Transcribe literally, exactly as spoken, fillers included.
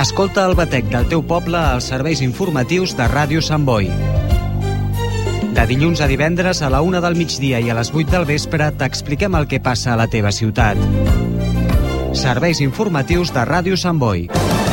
Escolta el batec del teu poble als serveis informatius de Ràdio Sant Boi. De dilluns a divendres a la una del migdia i a les vuit del vespre t'expliquem el que passa a la teva ciutat. Serveis informatius de Ràdio Sant Boi.